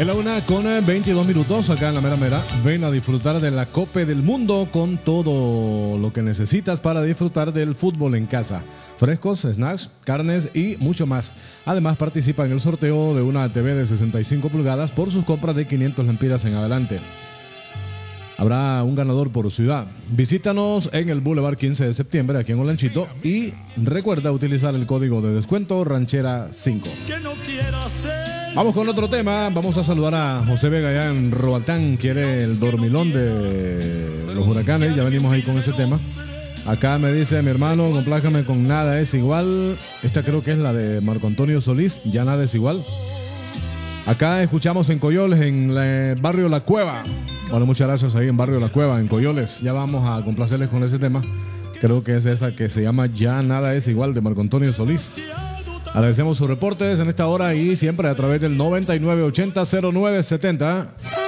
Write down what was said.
En la 1:22 acá en la mera mera. Ven a disfrutar de la Copa del Mundo con todo lo que necesitas para disfrutar del fútbol en casa. Frescos, snacks, carnes y mucho más. Además participa en el sorteo de una TV de 65 pulgadas por sus compras de 500 lempiras en adelante. Habrá un ganador por ciudad. Visítanos en el Boulevard 15 de septiembre aquí en Olanchito y recuerda utilizar el código de descuento Ranchera 5. Vamos con otro tema. Vamos a saludar a José Vega allá en Roatán. Quiere el dormilón de los huracanes. Ya venimos ahí con ese tema. Acá me dice mi hermano, complájame con Nada es igual. Esta creo que es la de Marco Antonio Solís. Ya nada es igual. Acá escuchamos en Coyoles, en el barrio La Cueva. Bueno, muchas gracias ahí en barrio La Cueva, en Coyoles. Ya vamos a complacerles con ese tema. Creo que es esa que se llama Ya nada es igual de Marco Antonio Solís. Agradecemos sus reportes en esta hora y siempre a través del 9980-0970.